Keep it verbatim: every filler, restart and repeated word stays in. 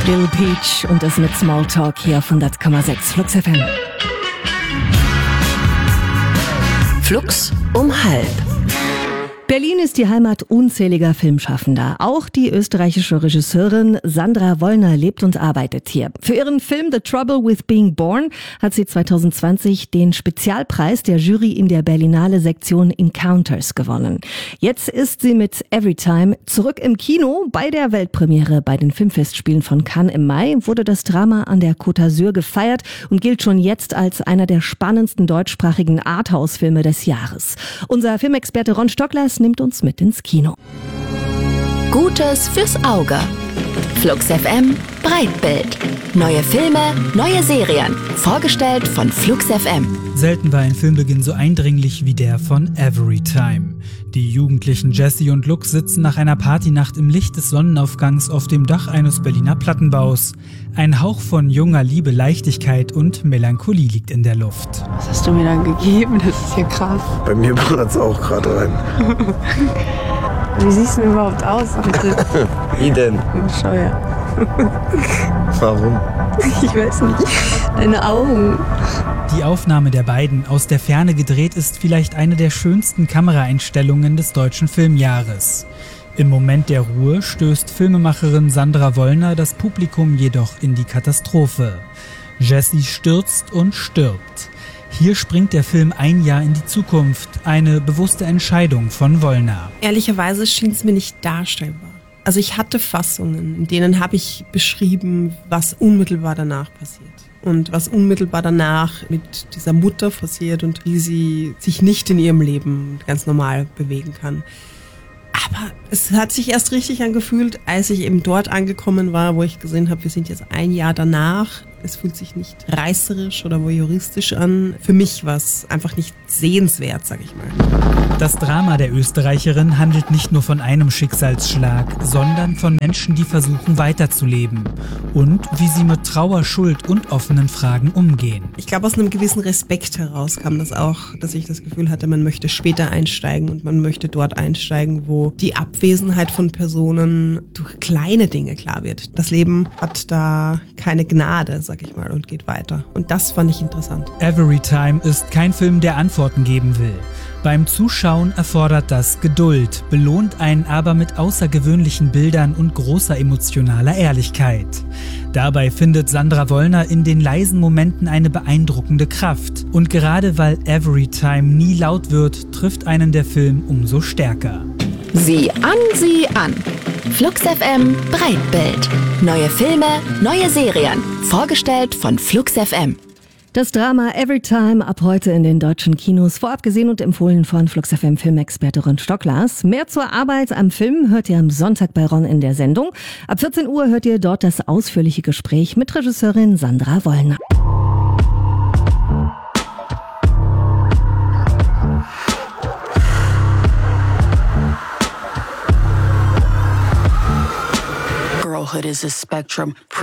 Lil Peach und das mit Smalltalk hier auf hundert Komma sechs Flux F M. Flux um halb. Berlin ist die Heimat unzähliger Filmschaffender. Auch die österreichische Regisseurin Sandra Wollner lebt und arbeitet hier. Für ihren Film The Trouble with Being Born hat sie zwanzig zwanzig den Spezialpreis der Jury in der Berlinale Sektion Encounters gewonnen. Jetzt ist sie mit Everytime zurück im Kino. Bei der Weltpremiere bei den Filmfestspielen von Cannes im Mai wurde das Drama an der Côte d'Azur gefeiert und gilt schon jetzt als einer der spannendsten deutschsprachigen Arthouse-Filme des Jahres. Unser Filmexperte Ron Stocklers nimmt uns mit ins Kino. Gutes fürs Auge. Flux F M Breitbild. Neue Filme, neue Serien. Vorgestellt von Flux F M. Selten war ein Filmbeginn so eindringlich wie der von Everytime. Die jugendlichen Jesse und Luke sitzen nach einer Partynacht im Licht des Sonnenaufgangs auf dem Dach eines Berliner Plattenbaus. Ein Hauch von junger Liebe, Leichtigkeit und Melancholie liegt in der Luft. Was hast du mir dann gegeben? Das ist ja krass. Bei mir brennt es auch gerade rein. Wie siehst du denn überhaupt aus? Bitte? Wie denn? Bescheuert. Warum? Ich weiß nicht. Deine Augen. Die Aufnahme der beiden, aus der Ferne gedreht, ist vielleicht eine der schönsten Kameraeinstellungen des deutschen Filmjahres. Im Moment der Ruhe stößt Filmemacherin Sandra Wollner das Publikum jedoch in die Katastrophe. Jesse stürzt und stirbt. Hier springt der Film ein Jahr in die Zukunft, eine bewusste Entscheidung von Wollner. Ehrlicherweise schien es mir nicht darstellbar. Also ich hatte Fassungen, in denen habe ich beschrieben, was unmittelbar danach passiert. Und was unmittelbar danach mit dieser Mutter passiert und wie sie sich nicht in ihrem Leben ganz normal bewegen kann. Aber es hat sich erst richtig angefühlt, als ich eben dort angekommen war, wo ich gesehen habe, wir sind jetzt ein Jahr danach. Es fühlt sich nicht reißerisch oder voyeuristisch an. Für mich war es einfach nicht sehenswert, sag ich mal. Das Drama der Österreicherin handelt nicht nur von einem Schicksalsschlag, sondern von Menschen, die versuchen weiterzuleben und wie sie mit Trauer, Schuld und offenen Fragen umgehen. Ich glaube, aus einem gewissen Respekt heraus kam das auch, dass ich das Gefühl hatte, man möchte später einsteigen und man möchte dort einsteigen, wo die Abwesenheit von Personen durch kleine Dinge klar wird. Das Leben hat da keine Gnade, sag ich mal, und geht weiter. Und das fand ich interessant. Everytime ist kein Film, der Antworten geben will. Beim Zuschauen erfordert das Geduld, belohnt einen aber mit außergewöhnlichen Bildern und großer emotionaler Ehrlichkeit. Dabei findet Sandra Wollner in den leisen Momenten eine beeindruckende Kraft. Und gerade weil Everytime nie laut wird, trifft einen der Film umso stärker. Sieh an, sieh an. Flux F M Breitbild. Neue Filme, neue Serien. Vorgestellt von Flux F M. Das Drama Everytime ab heute in den deutschen Kinos, vorab gesehen und empfohlen von Flux F M Filmexperte Ron Stocklers. Mehr zur Arbeit am Film hört ihr am Sonntag bei Ron in der Sendung. Ab vierzehn Uhr hört ihr dort das ausführliche Gespräch mit Regisseurin Sandra Wollner. Girlhood is a spectrum.